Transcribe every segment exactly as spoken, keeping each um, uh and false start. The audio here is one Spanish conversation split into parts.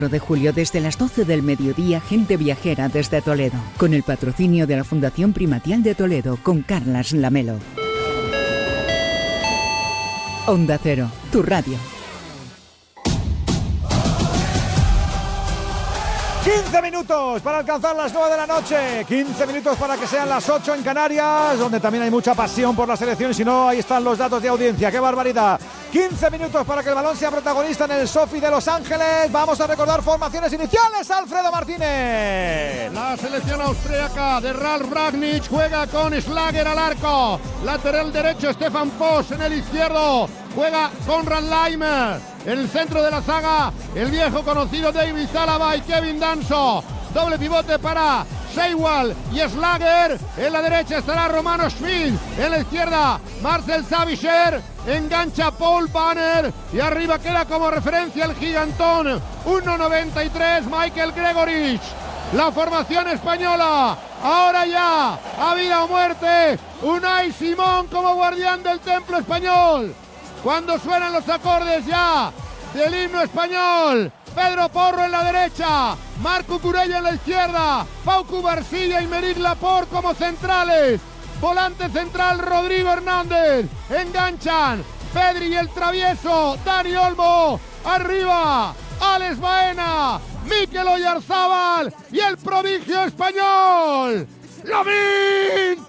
de julio desde las doce del mediodía, Gente Viajera desde Toledo, con el patrocinio de la Fundación Primatial de Toledo, con Carlas Lamelo. Onda Cero, tu radio. quince minutos para alcanzar las nueve de la noche, quince minutos para que sean las ocho en Canarias, donde también hay mucha pasión por la selección, y si no, ahí están los datos de audiencia. ¡Qué barbaridad! quince minutos para que el balón sea protagonista en el Sofi de Los Ángeles. Vamos a recordar formaciones iniciales. Alfredo Martínez. La selección austríaca de Ralf Rangnick juega con Schlager al arco. Lateral derecho Stefan Posch, en el izquierdo juega Konrad Laimer. En el centro de la zaga, el viejo conocido David Zalaba y Kevin Danso. Doble pivote para Seiwald y Schlager. En la derecha estará Romano Schmid. En la izquierda, Marcel Sabitzer. Engancha Paul Banner. Y arriba queda como referencia el gigantón, uno noventa y tres, Michael Gregorich. La formación española. Ahora ya, a vida o muerte, Unai Simón como guardián del templo español. Cuando suenan los acordes ya del himno español, Pedro Porro en la derecha, Marco Curella en la izquierda, Pau Cubarsilla y Meric Laporte como centrales. Volante central Rodrigo Hernández. Enganchan Pedri y el travieso Dani Olmo. Arriba Alex Baena, Mikel Oyarzábal y el prodigio español, Lamine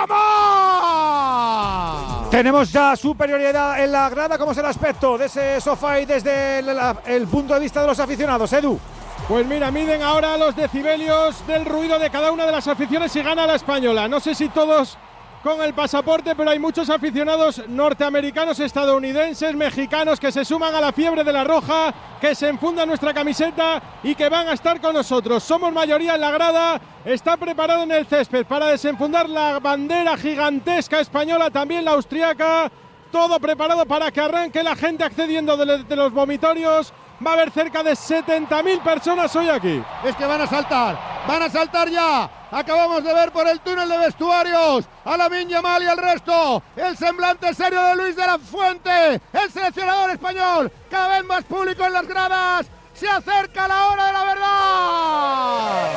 Yamal. Tenemos ya superioridad en la grada. ¿Cómo es el aspecto de ese sofá y desde el, el punto de vista de los aficionados, Edu? Pues mira, miden ahora los decibelios del ruido de cada una de las aficiones y gana la española. No sé si todos con el pasaporte, pero hay muchos aficionados norteamericanos, estadounidenses, mexicanos que se suman a la fiebre de la roja, que se enfundan nuestra camiseta y que van a estar con nosotros. Somos mayoría en la grada. Está preparado en el césped para desenfundar la bandera gigantesca española, también la austriaca. Todo preparado para que arranque la gente accediendo de, de los vomitorios. Va a haber cerca de setenta mil personas hoy aquí. Es que van a saltar, van a saltar ya. Acabamos de ver por el túnel de vestuarios a Lamine Yamal y al resto. El semblante serio de Luis de la Fuente, el seleccionador español. Cada vez más público en las gradas. Se acerca la hora de la verdad.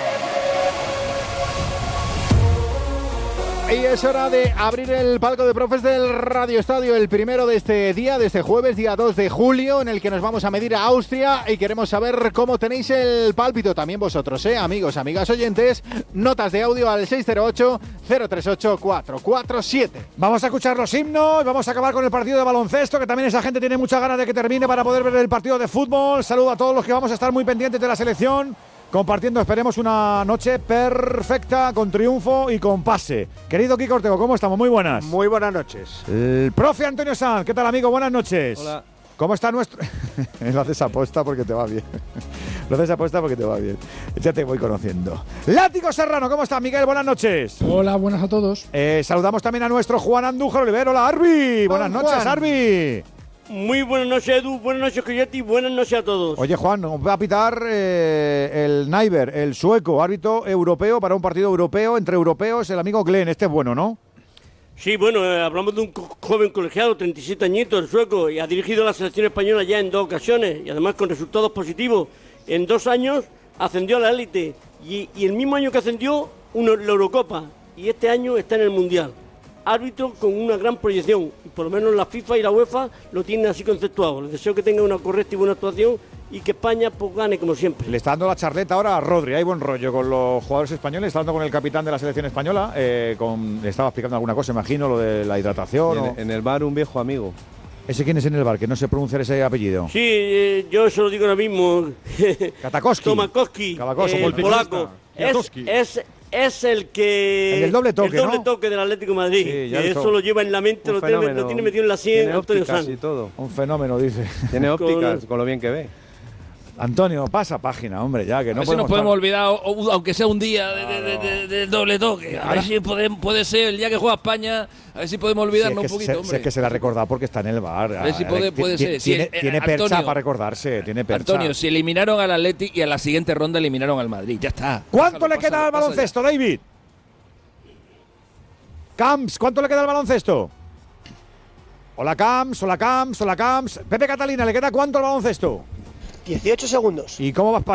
Y es hora de abrir el palco de profes del Radio Estadio, el primero de este día, de este jueves, día dos de julio, en el que nos vamos a medir a Austria y queremos saber cómo tenéis el pálpito también vosotros, ¿eh? Amigos, amigas oyentes, notas de audio al seis cero ocho, cero tres ocho, cuatro cuatro siete. Vamos a escuchar los himnos, vamos a acabar con el partido de baloncesto, que también esa gente tiene muchas ganas de que termine para poder ver el partido de fútbol. Saludo a todos los que vamos a estar muy pendientes de la selección, compartiendo, esperemos, una noche perfecta, con triunfo y con pase. Querido Kiko Ortego, ¿cómo estamos? Muy buenas. Muy buenas noches. El profe Antonio Sanz, ¿qué tal, amigo? Buenas noches. Hola. ¿Cómo está nuestro...? Lo haces aposta porque te va bien. Lo haces aposta porque te va bien. Ya te voy conociendo. Látigo Serrano, ¿cómo está, Miguel? Buenas noches. Hola, buenas a todos. Eh, saludamos también a nuestro Juan Andújar Olivero. Hola, Arbi. Buenas noches, Juan. Arbi. Muy buenas noches, Edu, buenas noches, Coyote, y buenas noches a todos. Oye, Juan, nos va a pitar eh, el Naiber, el sueco, árbitro europeo para un partido europeo, entre europeos, el amigo Glenn. Este es bueno, ¿no? Sí, bueno, eh, hablamos de un co- joven colegiado, treinta y siete añitos, el sueco, y ha dirigido a la selección española ya en dos ocasiones, y además con resultados positivos. En dos años ascendió a la élite, y, y el mismo año que ascendió, uno, la Eurocopa, y este año está en el Mundial. Árbitro con una gran proyección, y por lo menos la FIFA y la UEFA lo tienen así conceptuado. Les deseo que tenga una correcta y buena actuación y que España pues gane como siempre. Le está dando la charleta ahora a Rodri. Hay buen rollo con los jugadores españoles. Está hablando con el capitán de la selección española. Eh, con, le estaba explicando alguna cosa, imagino, lo de la hidratación. En, o... en el bar, un viejo amigo. ¿Ese quién es en el bar? Que no sé pronunciar ese apellido. Sí, eh, yo se lo digo ahora mismo. Katakowski. Tomakowski, Katakowski, eh, el polaco. Es, es, es el que... El del doble toque, El doble ¿no? toque del Atlético de Madrid. Sí, ya que visto. eso lo lleva en la mente, lo tiene, lo tiene metido en la sien, Tiene Antonio ópticas Sanz. y todo. Un fenómeno, dice. Tiene ópticas, Con- con lo bien que ve. Antonio, pasa página, hombre, ya que A no ver si nos podemos podemos olvidar, o- o- aunque sea un día de- de- de- de- del doble toque. A ver si podemos, puede ser el día que juega España, a ver si podemos olvidarnos Si es que un poquito, se, hombre. si es que se le ha recordado porque está en el bar. A ver si puede- puede Ti- ser. Si, Tiene, eh, tiene percha Antonio, para recordarse, tiene percha. Antonio, si eliminaron al Athletic y a la siguiente ronda eliminaron al Madrid, ya está. ¿Cuánto Pásalo, le queda pásalo, al pásalo baloncesto, David? Camps, ¿cuánto le queda al baloncesto? Hola Camps, hola Camps, hola Camps. Pepe Catalina, ¿le queda cuánto al baloncesto? dieciocho segundos. ¿Y cómo va España?